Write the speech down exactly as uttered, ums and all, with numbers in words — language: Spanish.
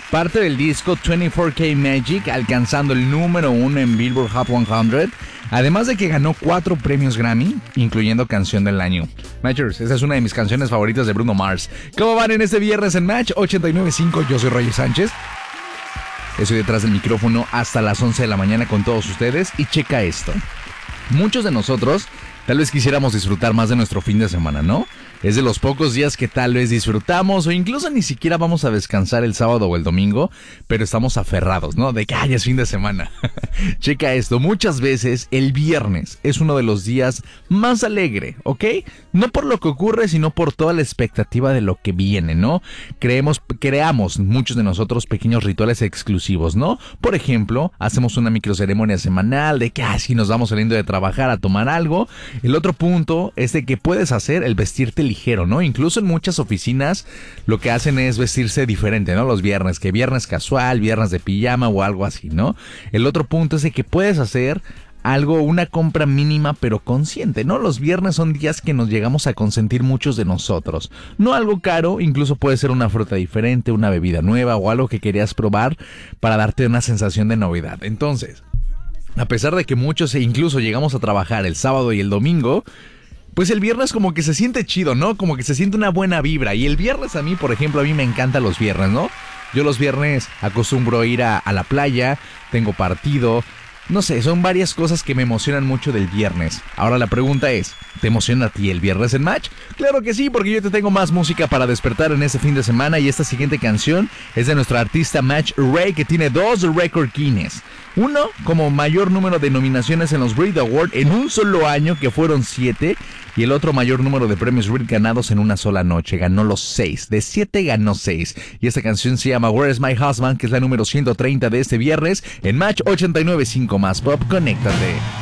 parte del disco veinticuatro K Magic, alcanzando el número uno en Billboard Hot cien, además de que ganó cuatro premios Grammy, incluyendo Canción del Año. Matchers, esta es una de mis canciones favoritas de Bruno Mars. ¿Cómo van en este viernes en Match ochenta y nueve punto cinco? Yo soy Roger Sánchez. Estoy detrás del micrófono hasta las once de la mañana con todos ustedes y checa esto. Muchos de nosotros tal vez quisiéramos disfrutar más de nuestro fin de semana, ¿no? Es de los pocos días que tal vez disfrutamos o incluso ni siquiera vamos a descansar el sábado o el domingo, pero estamos aferrados, ¿no? De que ay, es fin de semana. Checa esto, muchas veces el viernes es uno de los días más alegre, ¿ok? No por lo que ocurre, sino por toda la expectativa de lo que viene, ¿no? Creemos, creamos muchos de nosotros pequeños rituales exclusivos, ¿no? Por ejemplo, hacemos una microceremonia semanal de que así nos vamos saliendo de trabajar a tomar algo. El otro punto es de que puedes hacer el vestirte ligero, ¿no? Incluso en muchas oficinas lo que hacen es vestirse diferente, ¿no? Los viernes, que viernes casual, viernes de pijama o algo así, ¿no? El otro punto es de que puedes hacer algo, una compra mínima pero consciente, ¿no? Los viernes son días que nos llegamos a consentir muchos de nosotros. No algo caro, incluso puede ser una fruta diferente, una bebida nueva o algo que querías probar para darte una sensación de novedad. Entonces, a pesar de que muchos e incluso llegamos a trabajar el sábado y el domingo, pues el viernes como que se siente chido, ¿no? Como que se siente una buena vibra. Y el viernes a mí, por ejemplo, a mí me encantan los viernes, ¿no? Yo los viernes acostumbro ir a, a la playa, tengo partido. No sé, son varias cosas que me emocionan mucho del viernes. Ahora la pregunta es, ¿te emociona a ti el viernes en Match? Claro que sí, porque yo te tengo más música para despertar en este fin de semana. Y esta siguiente canción es de nuestro artista Match Ray, que tiene dos Record Guinness. Uno como mayor número de nominaciones en los Brit Awards en un solo año, que fueron siete. Y el otro mayor número de premios Brit ganados en una sola noche. Ganó los seis. De siete ganó seis. Y esta canción se llama Where is My Husband, que es la número ciento treinta de este viernes en Match ochenta y nueve punto cinco. Más Pop, conéctate.